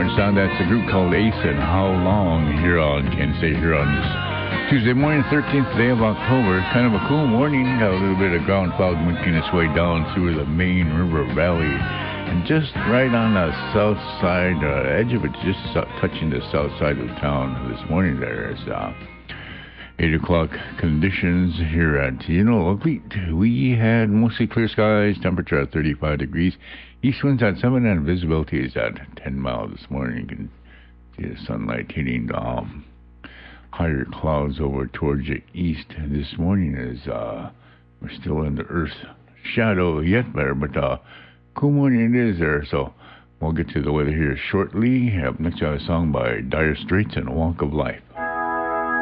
sound. That's a group called Ace and How Long here on Kansas State here on this Tuesday morning, 13th day of October. Kind of a cool morning. Got a little bit of ground cloud making its way down through the Main River Valley. And just right on the south side, edge of it, just touching the south side of town this morning there is 8 o'clock conditions here at Oakleet. We had mostly clear skies, temperature at 35 degrees. East winds at 7 and visibility is at 10 miles this morning. You can see the sunlight hitting the higher clouds over towards the east this morning as we're still in the Earth's shadow yet there, but cool morning it is there. So we'll get to the weather here shortly. Up next, I have a song by Dire Straits and A Walk of Life.